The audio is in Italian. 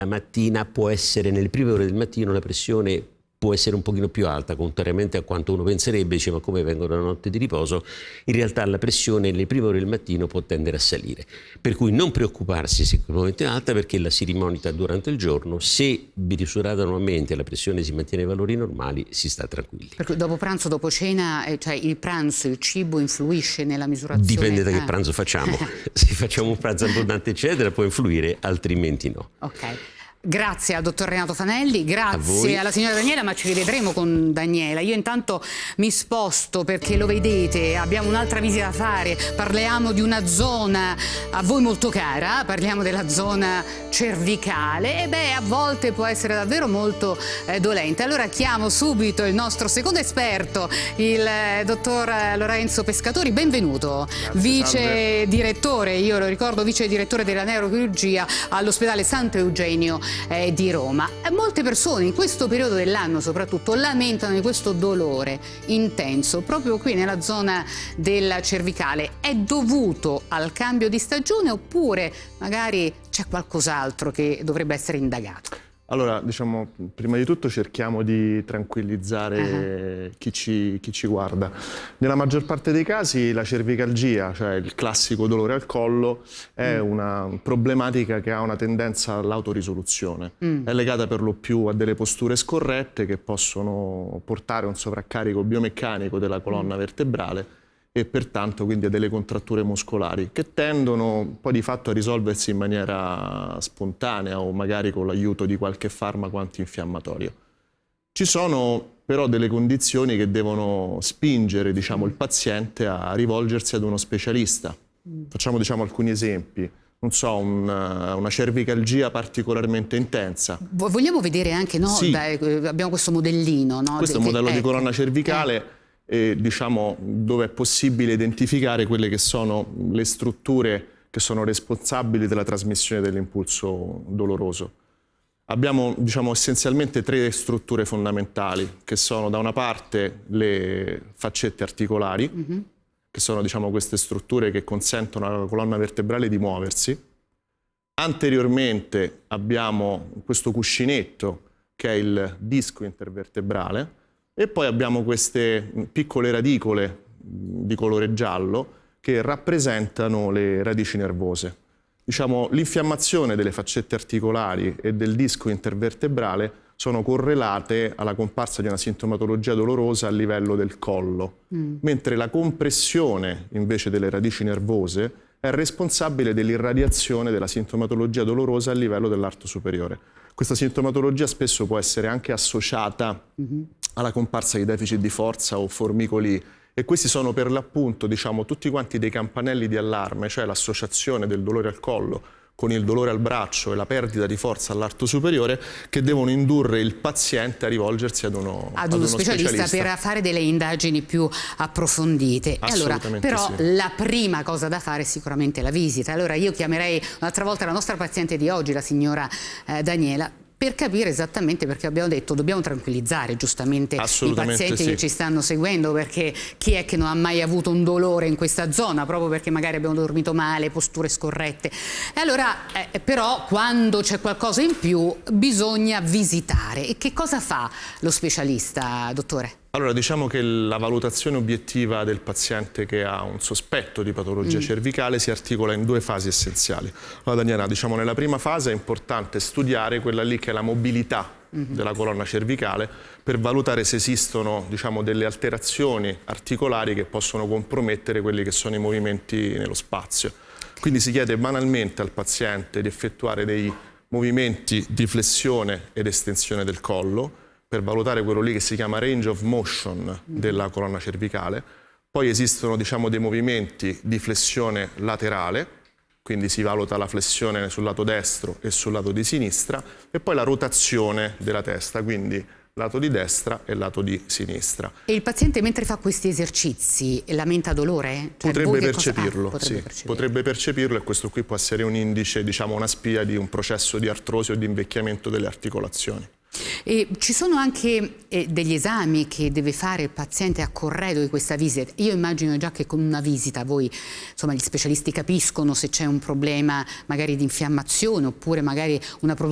La mattina può essere, nelle prime ore del mattino, la pressione può essere un pochino più alta, contrariamente a quanto uno penserebbe, dice ma come vengo da una notte di riposo, in realtà la pressione nelle prime ore del mattino può tendere a salire, per cui non preoccuparsi se è momento alta, perché la si rimonita durante il giorno. Se misurata normalmente la pressione si mantiene ai valori normali, si sta tranquilli. Per cui dopo pranzo, dopo cena, cioè il pranzo, il cibo influisce nella misurazione? Dipende da che pranzo facciamo. Se facciamo un pranzo abbondante eccetera può influire, altrimenti no. Ok. Grazie al dottor Renato Fanelli, grazie alla signora Daniela, ma ci rivedremo con Daniela. Io intanto mi sposto perché lo vedete, abbiamo un'altra visita da fare, parliamo di una zona a voi molto cara, parliamo della zona cervicale e a volte può essere davvero molto dolente. Allora chiamo subito il nostro secondo esperto, il dottor Lorenzo Pescatori, benvenuto. Grazie, vice direttore, io lo ricordo, vice direttore della neurochirurgia all'ospedale Santo Eugenio di Roma. Molte persone in questo periodo dell'anno soprattutto lamentano di questo dolore intenso proprio qui nella zona della cervicale. È dovuto al cambio di stagione oppure magari c'è qualcos'altro che dovrebbe essere indagato? Allora, diciamo, prima di tutto cerchiamo di tranquillizzare chi ci guarda. Nella maggior parte dei casi la cervicalgia, cioè il classico dolore al collo, è una problematica che ha una tendenza all'autorisoluzione. È legata per lo più a delle posture scorrette che possono portare a un sovraccarico biomeccanico della colonna vertebrale e pertanto quindi a delle contratture muscolari che tendono poi di fatto a risolversi in maniera spontanea o magari con l'aiuto di qualche farmaco antinfiammatorio. Ci sono però delle condizioni che devono spingere, diciamo, il paziente a rivolgersi ad uno specialista. Facciamo, diciamo, alcuni esempi. Non so, una cervicalgia particolarmente intensa. Vogliamo vedere anche, no? Sì. Abbiamo questo modellino, no? Questo è un modello di colonna cervicale. Diciamo, dove è possibile identificare quelle che sono le strutture che sono responsabili della trasmissione dell'impulso doloroso. Abbiamo, diciamo, essenzialmente tre strutture fondamentali, che sono da una parte le faccette articolari, che sono, diciamo, queste strutture che consentono alla colonna vertebrale di muoversi. Anteriormente abbiamo questo cuscinetto che è il disco intervertebrale. E poi abbiamo queste piccole radicole di colore giallo che rappresentano le radici nervose. Diciamo, l'infiammazione delle faccette articolari e del disco intervertebrale sono correlate alla comparsa di una sintomatologia dolorosa a livello del collo, mentre la compressione invece delle radici nervose è responsabile dell'irradiazione della sintomatologia dolorosa a livello dell'arto superiore. Questa sintomatologia spesso può essere anche associata alla comparsa di deficit di forza o formicoli, e questi sono per l'appunto, diciamo, tutti quanti dei campanelli di allarme, cioè l'associazione del dolore al collo con il dolore al braccio e la perdita di forza all'arto superiore, che devono indurre il paziente a rivolgersi ad uno specialista per fare delle indagini più approfondite. Allora, però sì, la prima cosa da fare è sicuramente la visita. Allora io chiamerei un'altra volta la nostra paziente di oggi, la signora Daniela, per capire esattamente, perché abbiamo detto dobbiamo tranquillizzare giustamente i pazienti che ci stanno seguendo, perché chi è che non ha mai avuto un dolore in questa zona, proprio perché magari abbiamo dormito male, posture scorrette. E allora però quando c'è qualcosa in più bisogna visitare. E che cosa fa lo specialista, dottore? Allora, diciamo che la valutazione obiettiva del paziente che ha un sospetto di patologia cervicale si articola in due fasi essenziali. Allora, Daniela, diciamo, nella prima fase è importante studiare quella lì che è la mobilità della colonna cervicale per valutare se esistono, diciamo, delle alterazioni articolari che possono compromettere quelli che sono i movimenti nello spazio. Quindi si chiede banalmente al paziente di effettuare dei movimenti di flessione ed estensione del collo, per valutare quello lì che si chiama range of motion della colonna cervicale. Poi esistono, diciamo, dei movimenti di flessione laterale, quindi si valuta la flessione sul lato destro e sul lato di sinistra, e poi la rotazione della testa, quindi lato di destra e lato di sinistra. E il paziente mentre fa questi esercizi lamenta dolore? Cioè, potrebbe percepirlo, potrebbe percepirlo, e questo qui può essere un indice, diciamo, una spia di un processo di artrosi o di invecchiamento delle articolazioni. E ci sono anche degli esami che deve fare il paziente a corredo di questa visita. Io immagino già che con una visita voi, insomma, gli specialisti capiscono se c'è un problema magari di infiammazione oppure magari una